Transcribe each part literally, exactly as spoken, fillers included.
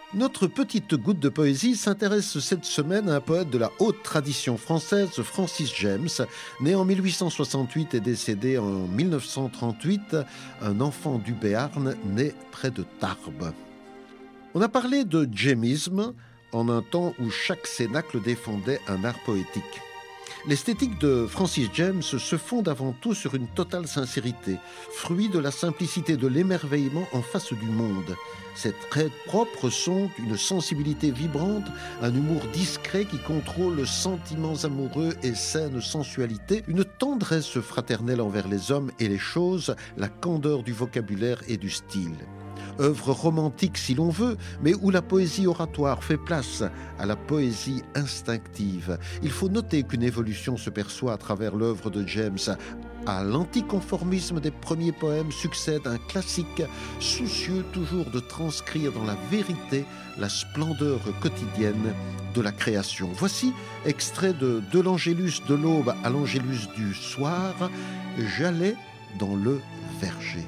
Notre petite goutte de poésie s'intéresse cette semaine à un poète de la haute tradition française, Francis James, né en mille huit cent soixante-huit et décédé en mille neuf cent trente-huit, un enfant du Béarn né près de Tarbes. On a parlé de jamisme en un temps où chaque cénacle défendait un art poétique. L'esthétique de Francis James se fonde avant tout sur une totale sincérité, fruit de la simplicité de l'émerveillement en face du monde. Ses traits propres sont une sensibilité vibrante, un humour discret qui contrôle sentiments amoureux et saine sensualité, une tendresse fraternelle envers les hommes et les choses, la candeur du vocabulaire et du style. Œuvre romantique si l'on veut, mais où la poésie oratoire fait place à la poésie instinctive. Il faut noter qu'une évolution se perçoit à travers l'œuvre de James. À l'anticonformisme des premiers poèmes succède un classique, soucieux toujours de transcrire dans la vérité la splendeur quotidienne de la création. Voici, extrait de De l'Angélus de l'aube à l'Angélus du soir, J'allais dans le verger.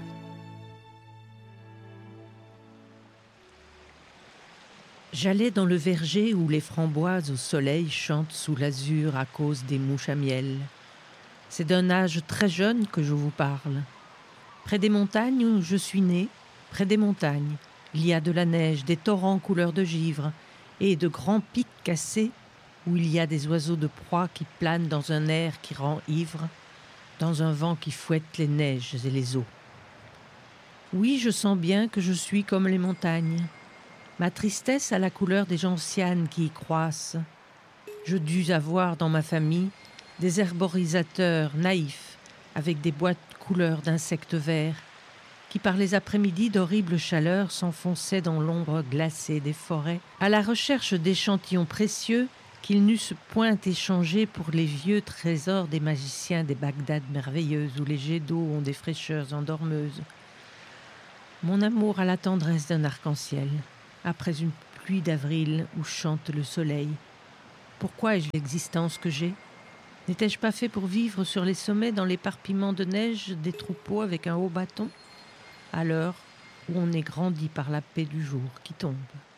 J'allais dans le verger où les framboises au soleil chantent sous l'azur à cause des mouches à miel. C'est d'un âge très jeune que je vous parle. Près des montagnes où je suis né, près des montagnes, il y a de la neige, des torrents couleur de givre et de grands pics cassés où il y a des oiseaux de proie qui planent dans un air qui rend ivre, dans un vent qui fouette les neiges et les eaux. Oui, je sens bien que je suis comme les montagnes. Ma tristesse a la couleur des gentianes qui y croissent. Je dus avoir dans ma famille des herborisateurs naïfs avec des boîtes couleur d'insectes verts qui par les après-midi d'horribles chaleurs s'enfonçaient dans l'ombre glacée des forêts à la recherche d'échantillons précieux qu'ils n'eussent point échangés pour les vieux trésors des magiciens des Bagdad merveilleuses où les jets d'eau ont des fraîcheurs endormeuses. Mon amour a la tendresse d'un arc-en-ciel. Après une pluie d'avril où chante le soleil. Pourquoi ai-je l'existence que j'ai ? N'étais-je pas fait pour vivre sur les sommets dans l'éparpillement de neige des troupeaux avec un haut bâton ? À l'heure où on est grandi par la paix du jour qui tombe.